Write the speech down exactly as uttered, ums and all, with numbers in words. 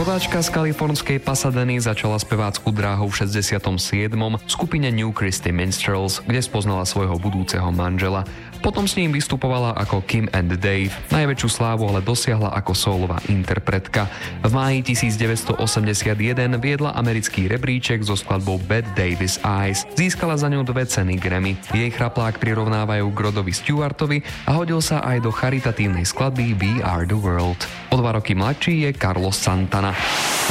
Rodáčka z kalifornskej Pasadeny začala spevácku dráhu v šesťdesiatom siedmom v skupine New Christy Minstrels, kde spoznala svojho budúceho manžela. Potom s ním vystupovala ako Kim and Dave. Najväčšiu slávu ale dosiahla ako sólová interpretka. V máji devätnásťstoosemdesiatjeden viedla americký rebríček so skladbou Bette Davis Eyes. Získala za ňu dve ceny Grammy. Jej chraplák prirovnávajú k Rodovi Stewartovi a hodil sa aj do charitatívnej skladby We Are the World. O dva roky mladší je Carlos Santana.